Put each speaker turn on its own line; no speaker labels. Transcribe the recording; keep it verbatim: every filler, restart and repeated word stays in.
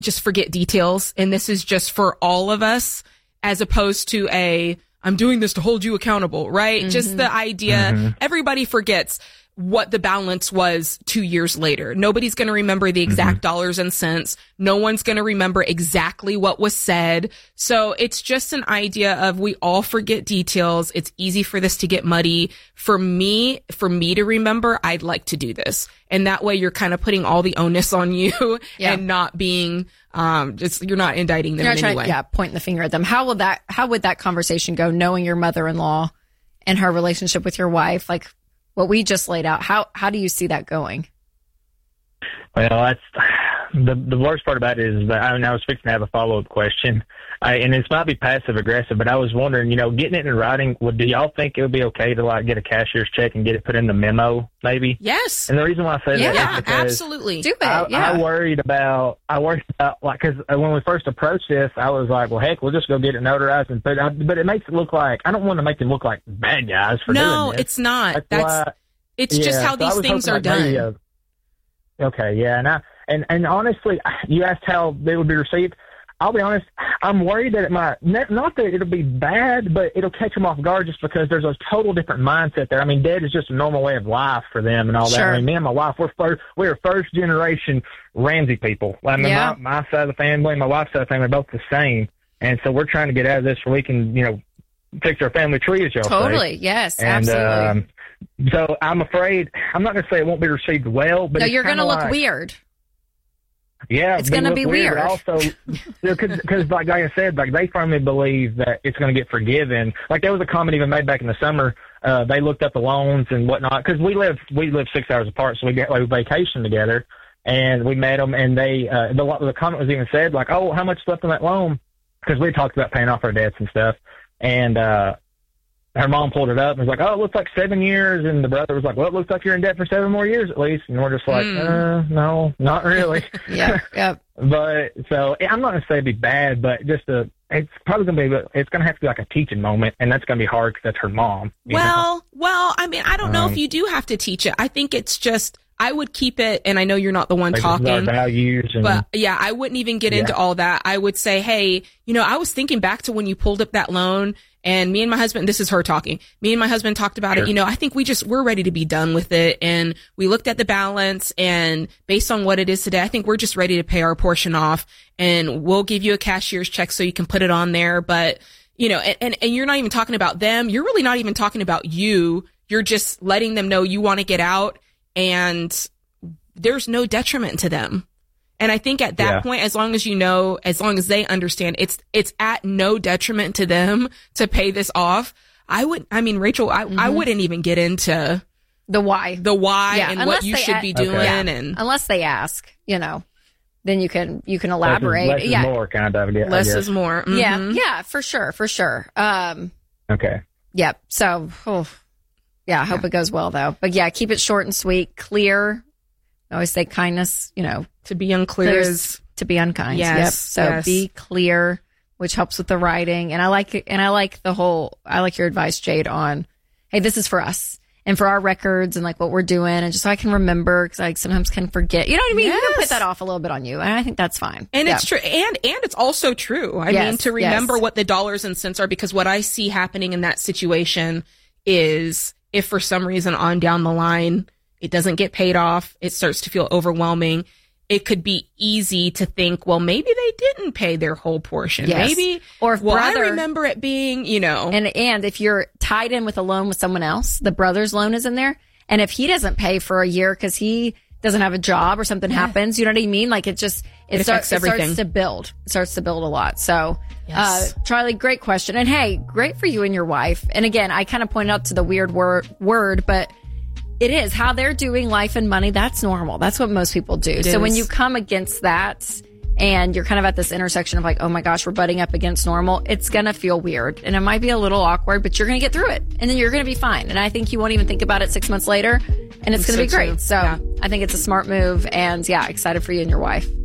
just forget details. And this is just for all of us, as opposed to a, I'm doing this to hold you accountable, right? Mm-hmm. Just the idea, mm-hmm. everybody forgets what the balance was two years later. Nobody's going to remember the exact mm-hmm. dollars and cents. No one's going to remember exactly what was said. So it's just an idea of we all forget details. It's easy for this to get muddy. For me, for me to remember, I'd like to do this. And that way you're kind of putting all the onus on you yeah. and not being, um, just, you're not indicting them
you're
in
trying,
any way.
Yeah, pointing the finger at them. How will that, how would that conversation go, knowing your mother-in-law and her relationship with your wife? Like, what we just laid out, how how do you see that going?
Well, that's the the worst part about it is that I, mean, I was fixing to have a follow up question, I, and this might be passive aggressive, but I was wondering, you know, getting it in writing. Would do y'all think it would be okay to like get a cashier's check and get it put in the memo, maybe?
Yes.
And the reason why I say
yeah,
that
yeah,
is because
absolutely
do it.
I,
yeah.
I worried about I worried about like because when we first approached this, I was like, well, heck, we'll just go get it notarized and put. It, but it makes it look like I don't want to make them look like bad guys for
no,
doing this.
No, it's not.
That's.
That's
why,
It's
yeah,
just how
so
these things are
like
done.
maybe, uh, okay, yeah, and I and and honestly, you asked how they would be received. I'll be honest, I'm worried that it might not that it'll be bad, but it'll catch them off guard just because there's a total different mindset there. I mean, debt is just a normal way of life for them and all that.
Sure.
I mean, me and my wife, we're first, we're first generation Ramsey people. I mean,
yeah.
my, my side of the family, and my wife's side of the family are both the same, and so we're trying to get out of this so we can, you know, fix our family tree, as y'all
totally.
say.
Yes,
and,
absolutely.
Um, So I'm afraid, I'm not going to say it won't be received well, but
no,
it's
you're going to look
like,
weird.
Yeah,
it's going to be weird.
But also, because like, like I said, like they firmly believe that it's going to get forgiven. Like there was a comment even made back in the summer. Uh, they looked up the loans and whatnot because we live we live six hours apart, so we get like vacation together, and we met them, and they uh, the the comment was even said like, oh, how much is left on that loan? Because we talked about paying off our debts and stuff, and. uh Her mom pulled it up and was like, oh, it looks like seven years. And the brother was like, well, it looks like you're in debt for seven more years at least. And we're just like, mm. uh, no, not really.
yeah, yeah.
But so I'm not going to say it'd be bad, but just a, it's probably going to be, it's going to have to be like a teaching moment. And that's going to be hard because that's her mom.
Well,
know?
well, I mean, I don't know um, if you do have to teach it. I think it's just, I would keep it, and I know you're not the one
like
talking,
our values and,
but yeah, I wouldn't even get
yeah.
into all that. I would say, hey, you know, I was thinking back to when you pulled up that loan, and me and my husband, this is her talking, me and my husband talked about sure. it. You know, I think we just, we're ready to be done with it. And we looked at the balance, and based on what it is today, I think we're just ready to pay our portion off, and we'll give you a cashier's check so you can put it on there. But, you know, and, and, and you're not even talking about them. You're really not even talking about you. You're just letting them know you want to get out, and there's no detriment to them. And I think at that yeah. point, as long as you know, as long as they understand, it's it's at no detriment to them to pay this off. I would, I mean, Rachel, I, mm-hmm. I wouldn't even get into
the why,
the why,
yeah,
and what you should a- be doing.
Okay.
Yeah.
And
unless they ask, you know, then you can you can elaborate.
Less is, less
yeah,
is more kind of. Yeah,
less is more. Mm-hmm.
Yeah, yeah, for sure, for sure. Um,
okay.
Yep. So, oh, yeah, I hope yeah. it goes well though. But yeah, keep it short and sweet, clear. I always say kindness, you know,
to be unclear is
to be unkind.
Yes,
yep. So
yes.
be clear, which helps with the writing. And I like it. And I like the whole, I like your advice, Jade, on, hey, this is for us and for our records and like what we're doing. And just so I can remember, because I sometimes can forget, you know what I mean?
Yes.
You can put that off a little bit on you. And I think that's fine.
And
yeah.
it's true. And, and it's also true. I
yes,
mean, to remember
yes.
what the dollars and cents are, because what I see happening in that situation is if for some reason on down the line, it doesn't get paid off, it starts to feel overwhelming. It could be easy to think, well, maybe they didn't pay their whole portion.
Yes.
Maybe,
or if
well,
brother,
I remember it being, you know.
And, and if you're tied in with a loan with someone else, the brother's loan is in there. And if he doesn't pay for a year because he doesn't have a job or something yeah. happens, you know what I mean? Like it just, it,
it,
starts,
affects everything.
it starts to build. It starts to build a lot. So,
yes.
uh, Charlie, great question. And hey, great for you and your wife. And again, I kind of pointed out to the weird word, word, but it is how they're doing life and money. That's normal. That's what most people do.
It
so
is.
when you come against that and you're kind of at this intersection of like, oh my gosh, we're butting up against normal, it's going to feel weird and it might be a little awkward, but you're going to get through it and then you're going to be fine. And I think you won't even think about it six months later and it's going to be great.
Too.
So
yeah.
I think it's a smart move and yeah, excited for you and your wife.